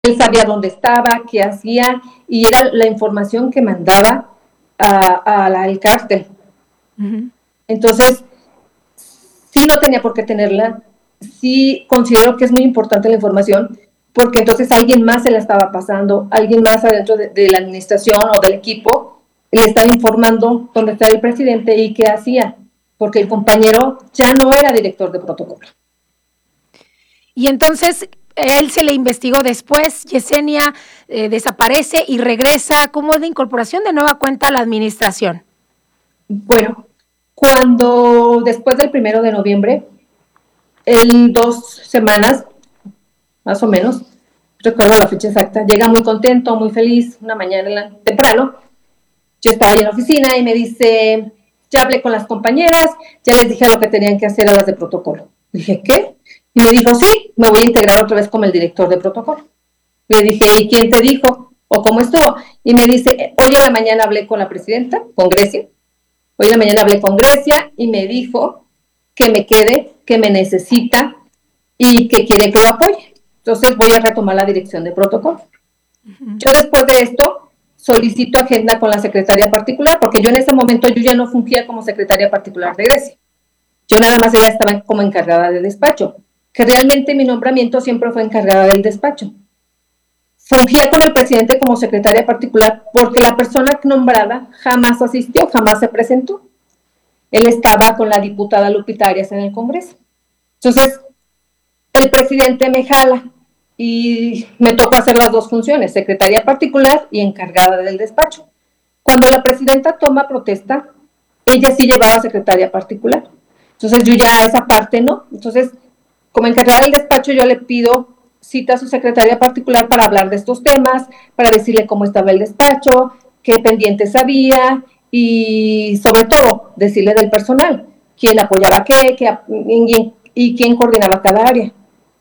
Él sabía dónde estaba, qué hacía, y era la información que mandaba al cártel. Entonces, sí no tenía por qué tenerla, sí considero que es muy importante la información, porque entonces alguien más se la estaba pasando, alguien más adentro de la administración o del equipo le estaba informando dónde estaba el presidente y qué hacía, porque el compañero ya no era director de protocolo. Y entonces él se le investigó después, Yesenia desaparece y regresa. ¿Cómo es la incorporación de nueva cuenta a la administración? Bueno, cuando después del 1 de noviembre, en 2 semanas, más o menos, recuerdo la fecha exacta, llega muy contento, muy feliz, una mañana temprano, yo estaba ahí en la oficina y me dice, ya hablé con las compañeras, ya les dije lo que tenían que hacer a las de protocolo. Dije, ¿qué? Y me dijo, sí, me voy a integrar otra vez como el director de protocolo. Le dije, ¿y quién te dijo? ¿O cómo estuvo? Y me dice, hoy en la mañana hablé con la presidenta, con Grecia, hoy en la mañana hablé con Grecia y me dijo que me quede, que me necesita y que quiere que lo apoye. Entonces voy a retomar la dirección de protocolo. Yo después de esto solicito agenda con la secretaria particular, porque yo en ese momento yo ya no fungía como secretaria particular de Grecia. Yo nada más ella estaba como encargada de despacho, que realmente mi nombramiento siempre fue encargada del despacho. Fungía con el presidente como secretaria particular porque la persona nombrada jamás asistió, jamás se presentó. Él estaba con la diputada Lupita Arias en el Congreso. Entonces, el presidente me jala y me tocó hacer las dos funciones, secretaria particular y encargada del despacho. Cuando la presidenta toma protesta, ella sí llevaba secretaria particular. Entonces yo ya esa parte no. Entonces, como encargada del despacho, yo le pido cita a su secretaria particular para hablar de estos temas, para decirle cómo estaba el despacho, qué pendientes había y sobre todo decirle del personal, quién apoyaba qué y quién coordinaba cada área.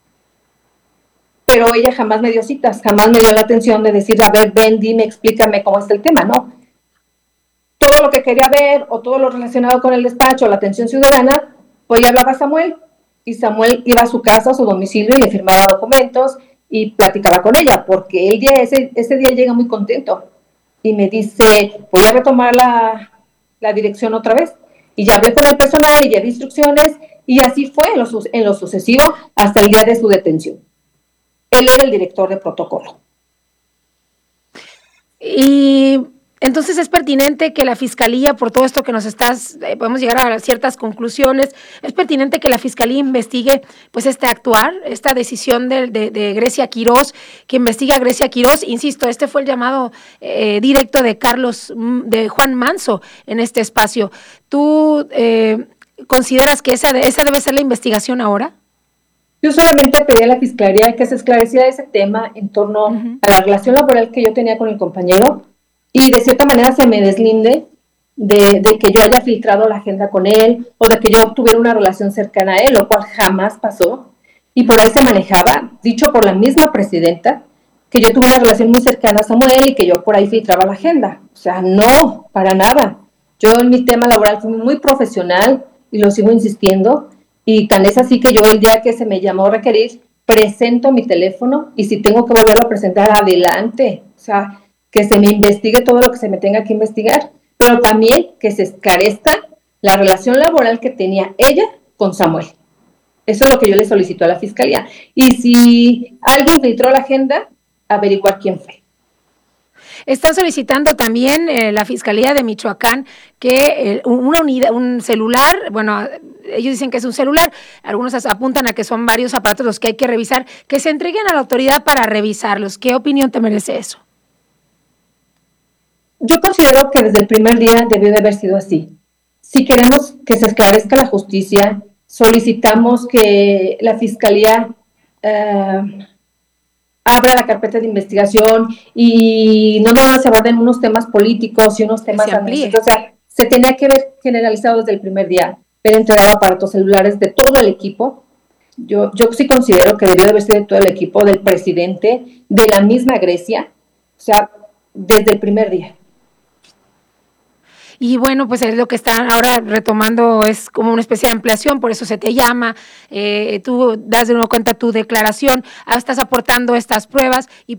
Pero ella jamás me dio citas, jamás me dio la atención de decir, a ver, ven, dime, explícame cómo está el tema, ¿no? Todo lo que quería ver o todo lo relacionado con el despacho, la atención ciudadana, pues ya hablaba Samuel, y Samuel iba a su casa, a su domicilio, y le firmaba documentos y platicaba con ella, porque ese día llega muy contento y me dice, voy a retomar la dirección otra vez. Y ya hablé con el personal y ya di instrucciones, y así fue en lo sucesivo hasta el día de su detención. Él era el director de protocolo. Y entonces es pertinente que la Fiscalía, por todo esto que nos estás, podemos llegar a ciertas conclusiones, es pertinente que la Fiscalía investigue pues este actuar, esta decisión de Grecia Quirós, que investigue a Grecia Quirós. Insisto, este fue el llamado directo de Juan Manso en este espacio. ¿Tú consideras que esa debe ser la investigación ahora? Yo solamente pedí a la Fiscalía que se esclareciera ese tema en torno a la relación laboral que yo tenía con el compañero y de cierta manera se me deslinde de que yo haya filtrado la agenda con él o de que yo tuviera una relación cercana a él, lo cual jamás pasó. Y por ahí se manejaba, dicho por la misma presidenta, que yo tuve una relación muy cercana a Samuel y que yo por ahí filtraba la agenda. O sea, no, para nada. Yo en mi tema laboral fui muy profesional y lo sigo insistiendo. Y tan es así que yo el día que se me llamó a requerir, presento mi teléfono y si tengo que volverlo a presentar, adelante. O sea, que se me investigue todo lo que se me tenga que investigar, pero también que se esclarezca la relación laboral que tenía ella con Samuel. Eso es lo que yo le solicito a la Fiscalía. Y si alguien filtró la agenda, averiguar quién fue. Están solicitando también la Fiscalía de Michoacán que un celular, bueno, ellos dicen que es un celular, algunos apuntan a que son varios aparatos los que hay que revisar, que se entreguen a la autoridad para revisarlos. ¿Qué opinión te merece eso? Yo considero que desde el primer día debió de haber sido así. Si queremos que se esclarezca la justicia, solicitamos que la Fiscalía abra la carpeta de investigación y no nada se aborden unos temas políticos y unos temas administrativos. O sea, se tenía que ver generalizado desde el primer día, ver entregado aparatos celulares de todo el equipo. Yo sí considero que debió de haber sido de todo el equipo, del presidente, de la misma Grecia, o sea, desde el primer día. Y bueno, pues es lo que están ahora retomando, es como una especie de ampliación, por eso se te llama, tú das de nuevo cuenta tu declaración, estás aportando estas pruebas y